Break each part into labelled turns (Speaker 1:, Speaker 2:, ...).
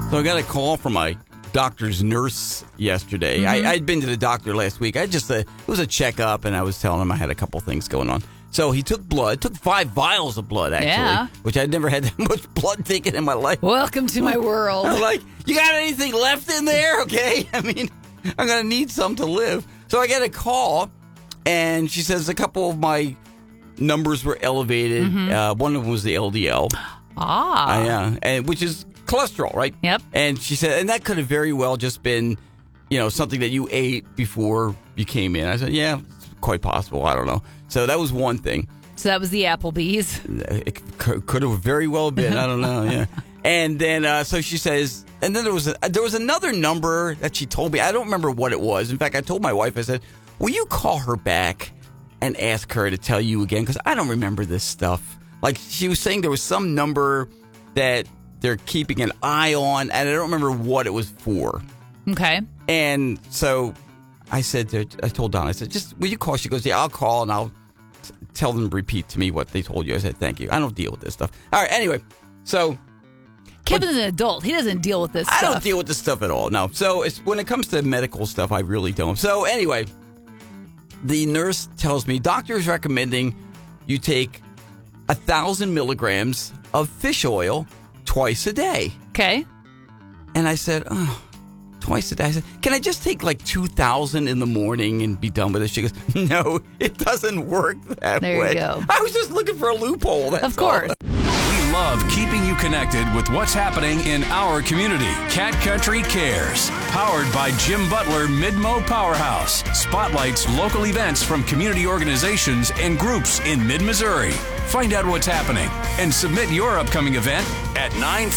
Speaker 1: So I got a call from my doctor's nurse yesterday. I'd been to the doctor last week. It was a checkup, and I was telling him I had a couple things going on. So he took blood, took 5 vials of blood, actually, which I'd never had that much blood taken in my life.
Speaker 2: Welcome to my world.
Speaker 1: I'm like, you got anything left in there? Okay. I mean, I'm going to need some to live. So I get a call, and she says a couple of my numbers were elevated. One of them was the LDL. And which is cholesterol, right?
Speaker 2: Yep.
Speaker 1: And she said, and that could have very well just been, something that you ate before you came in. I said, yeah, it's quite possible. I don't know. So that was one thing.
Speaker 2: So that was the Applebee's.
Speaker 1: It could have very well been. I don't know. Yeah. And then, so she says, and then there was another number that she told me. I don't remember what it was. In fact, I told my wife, I said, will you call her back and ask her to tell you again? Because I don't remember this stuff. Like, she was saying there was some number that they're keeping an eye on, and I don't remember what it was for.
Speaker 2: Okay.
Speaker 1: And so I told Donna, I said, will you call? She goes, yeah, I'll call, and I'll tell them to repeat to me what they told you. I said, thank you. I don't deal with this stuff. All right, anyway, so...
Speaker 2: Kevin's an adult. He doesn't deal with this stuff.
Speaker 1: I don't deal with this stuff at all, no. So when it comes to medical stuff, I really don't. So anyway, the nurse tells me, doctor is recommending you take 1,000 milligrams of fish oil twice a day.
Speaker 2: Okay.
Speaker 1: And I said, twice a day. I said, can I just take like 2,000 in the morning and be done with it? She goes, no, it doesn't work that way.
Speaker 2: There you go.
Speaker 1: I was just looking for a loophole. That's
Speaker 2: of course.
Speaker 1: all.
Speaker 3: We love keeping you connected with what's happening in our community. Cat Country Cares, powered by Jim Butler Mid-Mo Powerhouse, spotlights local events from community organizations and groups in mid-Missouri. Find out what's happening and submit your upcoming event at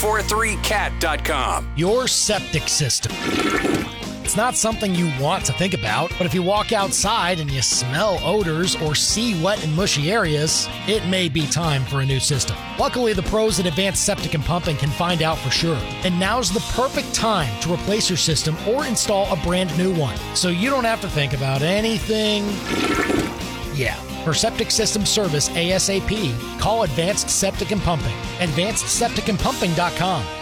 Speaker 3: 943cat.com.
Speaker 4: Your septic system. It's not something you want to think about, but if you walk outside and you smell odors or see wet and mushy areas, it may be time for a new system. Luckily, the pros at Advanced Septic and Pumping can find out for sure. And now's the perfect time to replace your system or install a brand new one, so you don't have to think about anything. Yeah. For septic system service ASAP, call Advanced Septic and Pumping. AdvancedSepticandPumping.com.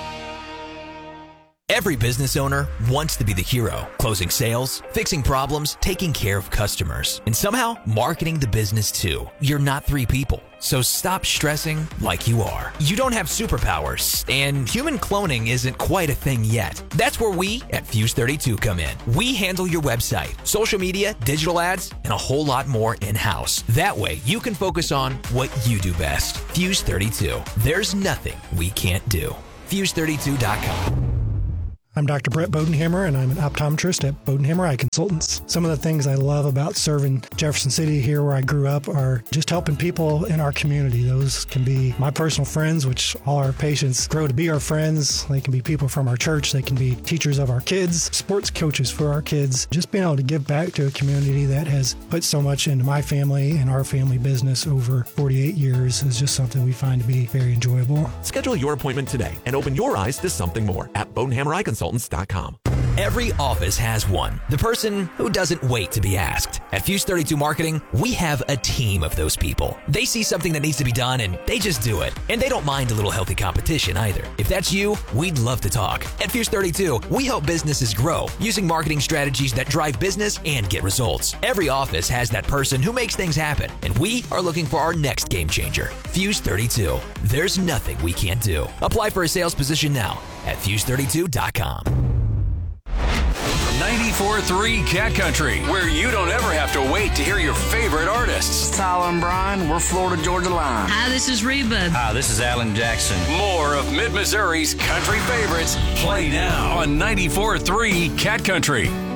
Speaker 5: Every business owner wants to be the hero, closing sales, fixing problems, taking care of customers, and somehow marketing the business too. You're not 3 people, so stop stressing like you are. You don't have superpowers, and human cloning isn't quite a thing yet. That's where we at Fuse 32 come in. We handle your website, social media, digital ads, and a whole lot more in-house. That way, you can focus on what you do best. Fuse 32. There's nothing we can't do. Fuse32.com.
Speaker 6: I'm Dr. Brett Bodenhammer, and I'm an optometrist at Bodenhammer Eye Consultants. Some of the things I love about serving Jefferson City here where I grew up are just helping people in our community. Those can be my personal friends, which all our patients grow to be our friends. They can be people from our church. They can be teachers of our kids, sports coaches for our kids. Just being able to give back to a community that has put so much into my family and our family business over 48 years is just something we find to be very enjoyable.
Speaker 7: Schedule your appointment today and open your eyes to something more at Bodenhammer Eye Consultants.com.
Speaker 5: Every office has one. The person who doesn't wait to be asked. At Fuse 32 Marketing, we have a team of those people. They see something that needs to be done and they just do it. And they don't mind a little healthy competition either. If that's you, we'd love to talk. At Fuse 32, we help businesses grow using marketing strategies that drive business and get results. Every office has that person who makes things happen, and we are looking for our next game changer. Fuse 32. There's nothing we can't do. Apply for a sales position now at Fuse32.com.
Speaker 3: 94.3 Cat Country, where you don't ever have to wait to hear your favorite artists.
Speaker 8: Tyler and Brian, we're Florida Georgia Line.
Speaker 9: Hi, this is Reba.
Speaker 10: Hi, this is Alan Jackson.
Speaker 3: More of Mid-Missouri's country favorites play now on 94.3 Cat Country.